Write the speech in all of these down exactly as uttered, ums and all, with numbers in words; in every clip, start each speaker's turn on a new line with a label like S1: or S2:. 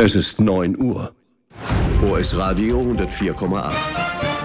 S1: Es ist neun Uhr. O S Radio hundertvier Komma acht.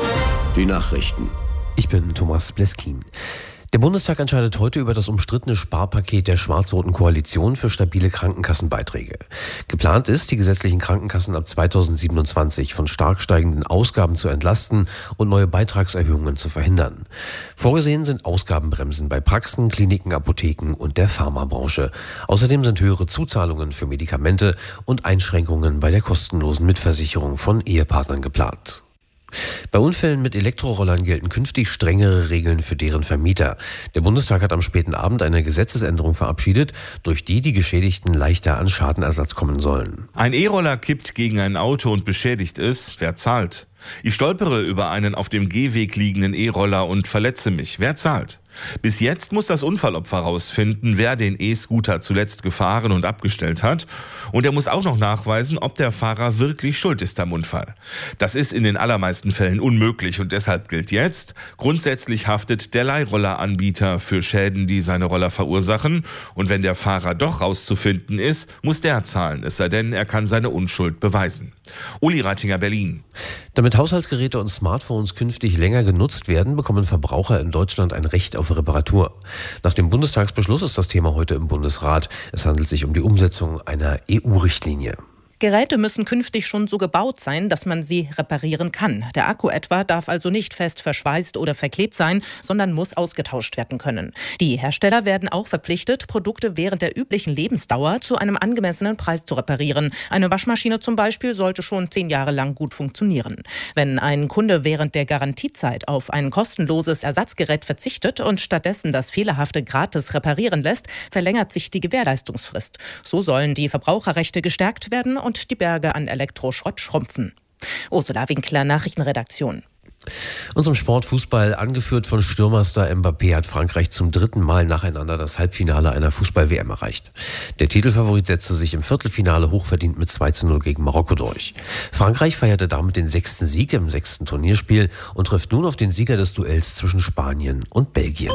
S1: Die Nachrichten.
S2: Ich bin Thomas Bleskin. Der Bundestag entscheidet heute über das umstrittene Sparpaket der schwarz-roten Koalition für stabile Krankenkassenbeiträge. Geplant ist, die gesetzlichen Krankenkassen ab zweitausendsiebenundzwanzig von stark steigenden Ausgaben zu entlasten und neue Beitragserhöhungen zu verhindern. Vorgesehen sind Ausgabenbremsen bei Praxen, Kliniken, Apotheken und der Pharmabranche. Außerdem sind höhere Zuzahlungen für Medikamente und Einschränkungen bei der kostenlosen Mitversicherung von Ehepartnern geplant. Bei Unfällen mit Elektrorollern gelten künftig strengere Regeln für deren Vermieter. Der Bundestag hat am späten Abend eine Gesetzesänderung verabschiedet, durch die die Geschädigten leichter an Schadenersatz kommen sollen.
S3: Ein E-Roller kippt gegen ein Auto und beschädigt es. Wer zahlt? Ich stolpere über einen auf dem Gehweg liegenden E-Roller und verletze mich. Wer zahlt? Bis jetzt muss das Unfallopfer herausfinden, wer den E-Scooter zuletzt gefahren und abgestellt hat. Und er muss auch noch nachweisen, ob der Fahrer wirklich schuld ist am Unfall. Das ist in den allermeisten Fällen unmöglich und deshalb gilt jetzt: Grundsätzlich haftet der Leihrolleranbieter für Schäden, die seine Roller verursachen. Und wenn der Fahrer doch rauszufinden ist, muss der zahlen, es sei denn, er kann seine Unschuld beweisen. Uli Ratinger, Berlin.
S2: Damit Haushaltsgeräte und Smartphones künftig länger genutzt werden, bekommen Verbraucher in Deutschland ein Recht auf Reparatur. Nach dem Bundestagsbeschluss ist das Thema heute im Bundesrat. Es handelt sich um die Umsetzung einer E U-Richtlinie.
S4: Geräte müssen künftig schon so gebaut sein, dass man sie reparieren kann. Der Akku etwa darf also nicht fest verschweißt oder verklebt sein, sondern muss ausgetauscht werden können. Die Hersteller werden auch verpflichtet, Produkte während der üblichen Lebensdauer zu einem angemessenen Preis zu reparieren. Eine Waschmaschine zum Beispiel sollte schon zehn Jahre lang gut funktionieren. Wenn ein Kunde während der Garantiezeit auf ein kostenloses Ersatzgerät verzichtet und stattdessen das Fehlerhafte gratis reparieren lässt, verlängert sich die Gewährleistungsfrist. So sollen die Verbraucherrechte gestärkt werden und die Berge an Elektroschrott schrumpfen. Ursula Winkler, Nachrichtenredaktion.
S2: Und zum Sport Fußball, angeführt von Stürmerstar Mbappé, hat Frankreich zum dritten Mal nacheinander das Halbfinale einer Fußball-W M erreicht. Der Titelfavorit setzte sich im Viertelfinale hochverdient mit zwei zu null gegen Marokko durch. Frankreich feierte damit den sechsten Sieg im sechsten Turnierspiel und trifft nun auf den Sieger des Duells zwischen Spanien und Belgien.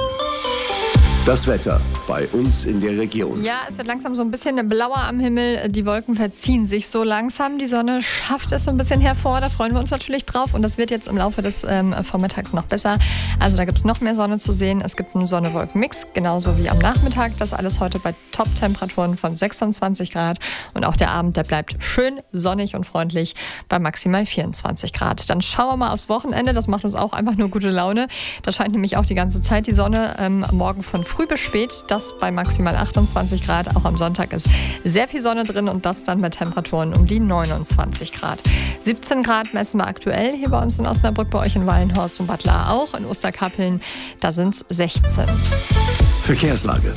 S1: Das Wetter bei uns in der Region.
S5: Ja, es wird langsam so ein bisschen blauer am Himmel. Die Wolken verziehen sich so langsam. Die Sonne schafft es so ein bisschen hervor. Da freuen wir uns natürlich drauf. Und das wird jetzt im Laufe des ähm, Vormittags noch besser. Also da gibt es noch mehr Sonne zu sehen. Es gibt einen Sonne-Wolken-Mix, genauso wie am Nachmittag. Das alles heute bei Top-Temperaturen von sechsundzwanzig Grad. Und auch der Abend, der bleibt schön sonnig und freundlich bei maximal vierundzwanzig Grad. Dann schauen wir mal aufs Wochenende. Das macht uns auch einfach nur gute Laune. Da scheint nämlich auch die ganze Zeit die Sonne. Ähm, morgen von früh bis spät, das bei maximal achtundzwanzig Grad. Auch am Sonntag ist sehr viel Sonne drin und das dann mit Temperaturen um die neunundzwanzig Grad. siebzehn Grad messen wir aktuell hier bei uns in Osnabrück, bei euch in Wallenhorst und Bad Lahr auch. In Osterkappeln, da sind es sechzehn.
S1: Verkehrslage.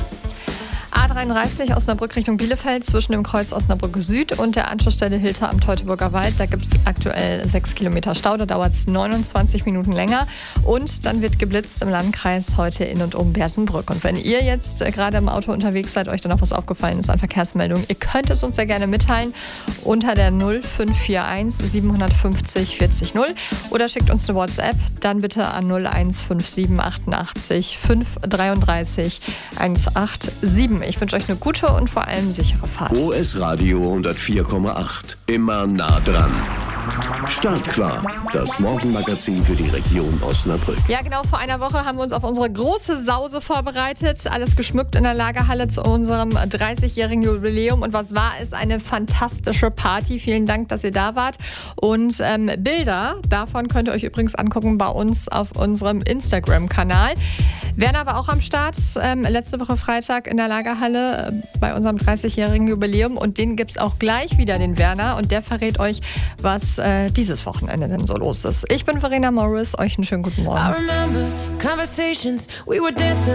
S5: A dreiunddreißig Osnabrück Richtung Bielefeld zwischen dem Kreuz Osnabrück Süd und der Anschlussstelle Hilter am Teutoburger Wald. Da gibt es aktuell sechs Kilometer Stau, da dauert es neunundzwanzig Minuten länger. Und dann wird geblitzt im Landkreis heute in und um Bersenbrück. Und wenn ihr jetzt äh, gerade im Auto unterwegs seid, euch dann noch was aufgefallen ist an Verkehrsmeldungen, ihr könnt es uns sehr gerne mitteilen unter der null fünf vier eins sieben fünf null vierzig null oder schickt uns eine WhatsApp, dann bitte an null eins fünf sieben achtundachtzig fünf dreiunddreißig hundertsiebenundachtzig. Ich wünsche euch eine gute und vor allem sichere Fahrt.
S1: O S Radio hundertvier Komma acht. Immer nah dran. Startklar. Das Morgenmagazin für die Region Osnabrück.
S5: Ja, genau. Vor einer Woche haben wir uns auf unsere große Sause vorbereitet. Alles geschmückt in der Lagerhalle zu unserem dreißigjährigen Jubiläum. Und was war es? Eine fantastische Party. Vielen Dank, dass ihr da wart. Und ähm, Bilder davon könnt ihr euch übrigens angucken bei uns auf unserem Instagram-Kanal. Werner war auch am Start, ähm, letzte Woche Freitag in der Lagerhalle äh, bei unserem dreißigjährigen Jubiläum. Und den gibt es auch gleich wieder, den Werner. Und der verrät euch, was äh, dieses Wochenende denn so los ist. Ich bin Verena Morris, euch einen schönen guten Morgen.